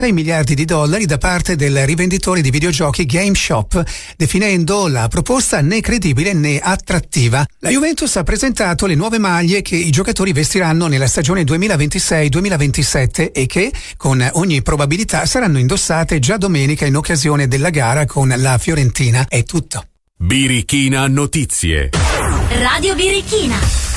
miliardi di dollari da parte del rivenditore di videogiochi GameStop, definendo la proposta né credibile né attrattiva. La Juventus ha presentato le nuove maglie che i giocatori vestiranno nella stagione 2026-2027 e che, con ogni probabilità, saranno indossate già domenica in occasione della gara con la Fiorentina. È tutto. Birichina Notizie. Radio Birichina.